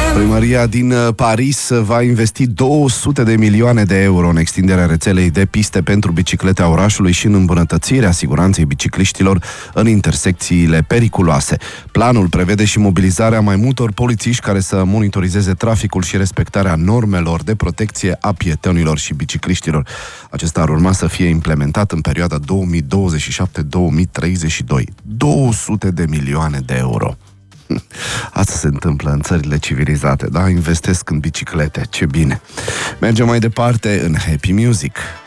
Primăria din Paris va investi 200 de milioane de euro în extinderea rețelei de piste pentru biciclete a orașului și în îmbunătățirea siguranței bicicliștilor în intersecțiile periculoase. Planul prevede și mobilizarea mai multor polițiști care să monitorizeze traficul și respectarea normelor de protecție a pietonilor și bicicliștilor. Acesta ar urma să fie implementat în perioada 2027-2032. 200 de milioane de euro. Asta se întâmplă în țările civilizate, da? Investesc în biciclete, ce bine. Mergem mai departe în Happy Music.